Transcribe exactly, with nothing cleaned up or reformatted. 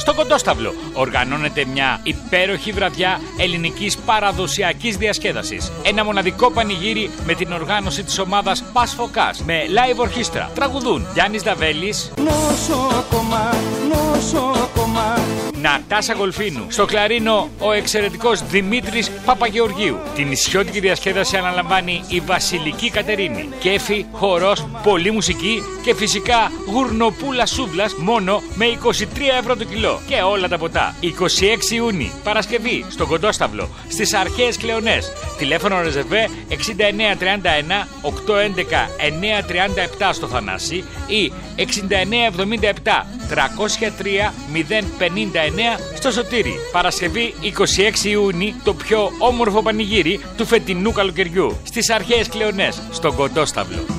στον Κοντόσταυλο οργανώνεται μια υπέροχη βραδιά ελληνικής παραδοσιακής διασκέδασης. Ένα μοναδικό πανηγύρι με την οργάνωση της ομάδας Πας Φωκάς με live ορχήστρα. Τραγουδούν Γιάννης Δαβέλης, νοσοκόμα, νοσοκόμα, Νατάσα Γολφίνου. Στο κλαρίνο ο εξαιρετικός Δημήτρης Παπαγεωργίου. Την νησιώτικη διασκέδαση αναλαμβάνει η Βασιλική Κατερίνη. Κέφι, χορός, πολλή μουσική και φυσικά γουρνοπούλα σούβλας μόνο με είκοσι τρία ευρώ το κιλό. Και όλα τα ποτά. είκοσι έξι Ιουνίου, Παρασκευή, στον Κοντόσταυλο, στις Αρχαίες Κλεονές. Τηλέφωνο ρεζεβέ εξήντα εννέα τριάντα ένα οκτακόσια έντεκα εννιακόσια τριάντα επτά στο Θανάση ή εξήντα εννέα εβδομήντα επτά τριακόσια τρία μηδέν πενήντα εννέα στο Σωτήρι. Παρασκευή είκοσι έξι Ιουνίου, το πιο όμορφο πανηγύρι του φετινού καλοκαιριού στις Αρχαίες Κλεονές, στον Κοντόσταυλο.